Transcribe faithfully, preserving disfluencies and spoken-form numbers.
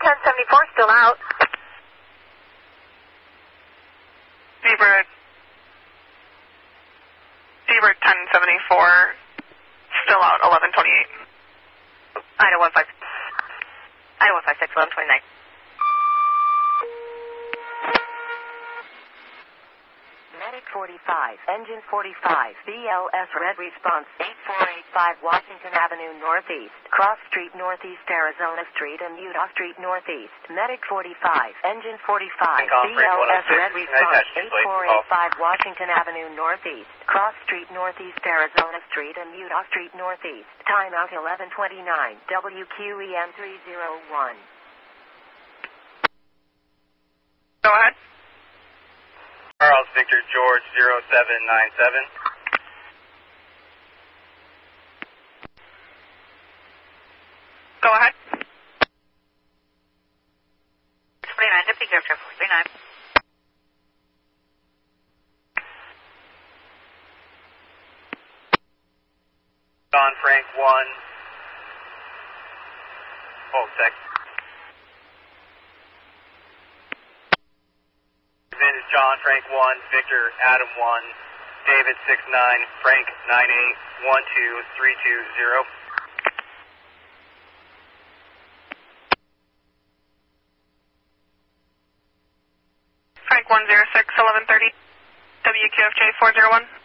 ten seventy-four still out. Zebra, Zebra ten seventy-four still out, eleven twenty-eight. Ida one five, Ida one five six, eleven twenty-nine. Medic forty-five, engine forty-five, B L S red response, eight four eight five Washington Avenue Northeast, Cross Street Northeast, Arizona Street and Utah Street Northeast. Medic forty-five, engine forty-five, B L S red response, eight four eight five Washington Avenue Northeast, Cross Street Northeast, Arizona Street and Utah Street Northeast. Timeout eleven twenty-nine, W Q E M three zero one. Go ahead. Charles Victor George zero seven nine seven. Go ahead. forty-nine, W Q F J forty-nine. John Frank one. Oh, sec. Is John Frank one, Victor Adam one, David six nine, Frank nine eight one two three two zero. Frank one zero six, eleven thirty, W Q F J four zero one.